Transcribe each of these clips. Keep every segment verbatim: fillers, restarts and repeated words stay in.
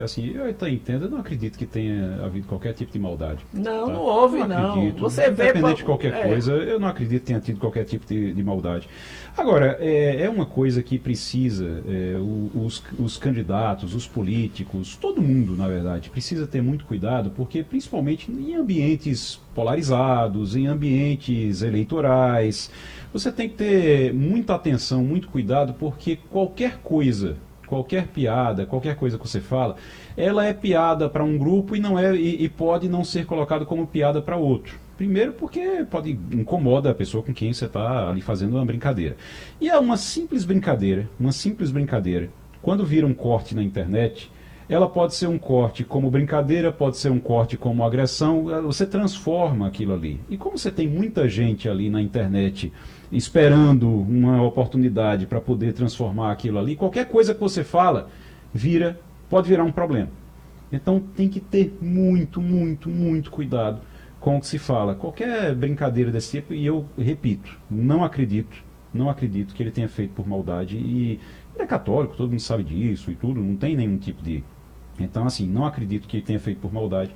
Assim, eu até entendo, eu não acredito que tenha havido qualquer tipo de maldade. Não, Tá? não houve, não. não. Acredito. Você vê... Independente de qualquer é. coisa, eu não acredito que tenha tido qualquer tipo de, de maldade. Agora, é, é uma coisa que precisa, é, o- os, os candidatos, os políticos, todo mundo, na verdade, precisa ter muito cuidado, porque principalmente em ambientes polarizados, em ambientes eleitorais, você tem que ter muita atenção, muito cuidado, porque qualquer coisa, qualquer piada, qualquer coisa que você fala, ela é piada para um grupo e não é e, e pode não ser colocado como piada para outro. Primeiro porque pode incomoda a pessoa com quem você está ali fazendo uma brincadeira. E é uma simples brincadeira, uma simples brincadeira. Quando vira um corte na internet, ela pode ser um corte como brincadeira, pode ser um corte como agressão, você transforma aquilo ali. E como você tem muita gente ali na internet esperando uma oportunidade para poder transformar aquilo ali, qualquer coisa que você fala vira, pode virar um problema. Então tem que ter muito, muito, muito cuidado com o que se fala. Qualquer brincadeira desse tipo, e eu repito, não acredito, não acredito que ele tenha feito por maldade. E ele é católico, todo mundo sabe disso e tudo, não tem nenhum tipo de... Então, assim, não acredito que ele tenha feito por maldade,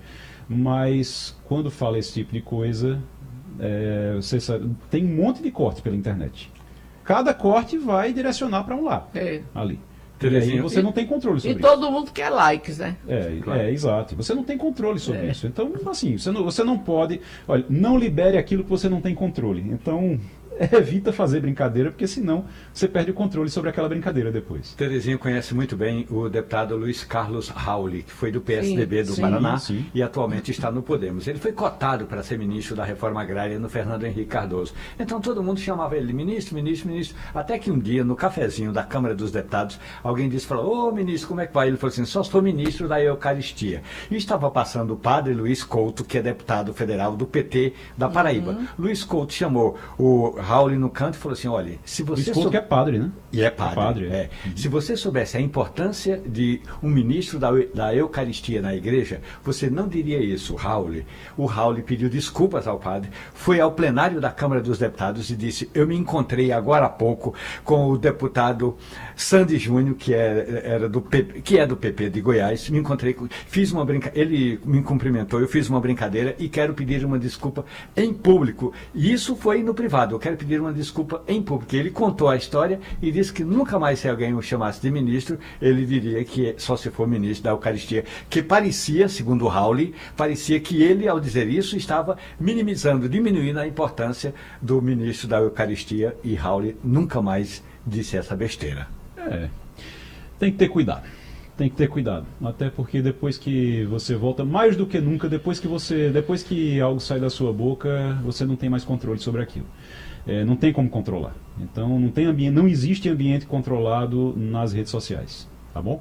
mas quando fala esse tipo de coisa, é, você sabe, tem um monte de corte pela internet. Cada corte vai direcionar para um lado, É. ali. E aí você não tem controle sobre E isso. todo mundo quer likes, né? É, Claro. é, exato. Você não tem controle sobre É. isso. Então, assim, você não, você não pode... Olha, não libere aquilo que você não tem controle. Então, evita fazer brincadeira, porque senão você perde o controle sobre aquela brincadeira depois. Terezinha conhece muito bem o deputado Luiz Carlos Rauli, que foi do P S D B do Sim, Paraná sim. e atualmente está no Podemos. Ele foi cotado para ser ministro da Reforma Agrária no Fernando Henrique Cardoso. Então todo mundo chamava ele de ministro, ministro, ministro. Até que um dia, no cafezinho da Câmara dos Deputados, alguém disse, falou, ô ministro, como é que vai? Ele falou assim, só sou ministro da Eucaristia. E estava passando o padre Luiz Couto, que é deputado federal do P T da Paraíba. Uhum. Luiz Couto chamou o Rauli no canto e falou assim, olha, se você... Luiz Couto sou- que é padre, né? E é padre. É padre, é. é. Se você soubesse a importância de um ministro da, da Eucaristia na igreja, você não diria isso, Raul. O Raul pediu desculpas ao padre, foi ao plenário da Câmara dos Deputados e disse, eu me encontrei agora há pouco com o deputado Sandy Júnior, que é, era do P P, que é do P P de Goiás, me encontrei, com, fiz uma brincadeira, ele me cumprimentou, eu fiz uma brincadeira e quero pedir uma desculpa em público. E isso foi no privado, eu quero pedir uma desculpa em público. Ele contou a história e disse que nunca mais, se alguém o chamasse de ministro, ele diria que só se for ministro da Eucaristia. Que parecia, segundo o Raul, parecia que ele, ao dizer isso, estava minimizando, diminuindo a importância do ministro da Eucaristia, e Raul nunca mais disse essa besteira. É. Tem que ter cuidado. Tem que ter cuidado. Até porque depois que você volta, mais do que nunca, depois que você, depois que algo sai da sua boca, você não tem mais controle sobre aquilo. É, não tem como controlar. Então não tem ambiente, não existe ambiente controlado nas redes sociais, tá bom?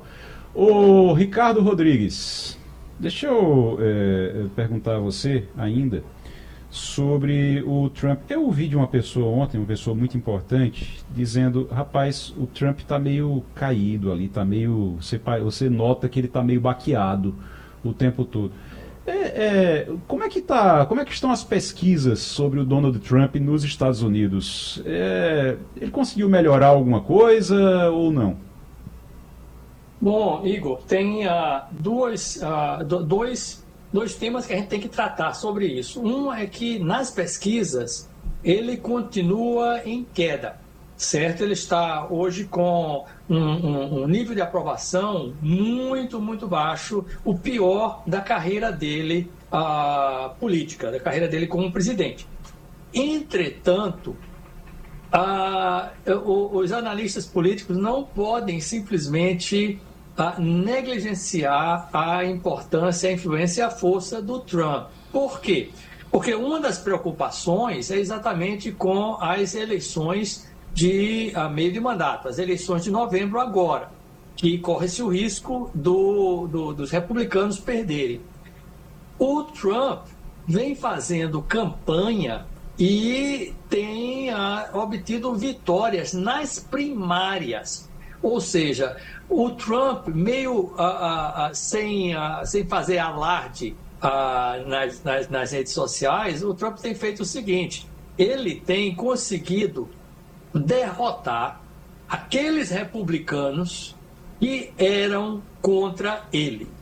Ô Ricardo Rodrigues, deixa eu é, perguntar a você ainda sobre o Trump. Eu ouvi de uma pessoa ontem, uma pessoa muito importante, dizendo, rapaz, o Trump está meio caído ali, tá meio, você, você nota que ele está meio baqueado o tempo todo. É, é, como é que tá, como é que estão as pesquisas sobre o Donald Trump nos Estados Unidos? É, ele conseguiu melhorar alguma coisa ou não? Bom, Igor, tem uh, duas, uh, do, dois, dois temas que a gente tem que tratar sobre isso. Um é que nas pesquisas ele continua em queda, certo? Ele está hoje com um, um, um nível de aprovação muito, muito baixo, o pior da carreira dele uh, política, da carreira dele como presidente. Entretanto, uh, os analistas políticos não podem simplesmente uh, negligenciar a importância, a influência e a força do Trump. Por quê? Porque uma das preocupações é exatamente com as eleições de uh, meio de mandato, as eleições de novembro agora, que corre-se o risco do, do, dos republicanos perderem. O Trump vem fazendo campanha e tem uh, obtido vitórias nas primárias. Ou seja, o Trump, meio uh, uh, uh, sem, uh, sem fazer alarde uh, nas, nas, nas redes sociais, o Trump tem feito o seguinte, ele tem conseguido derrotar aqueles republicanos que eram contra ele.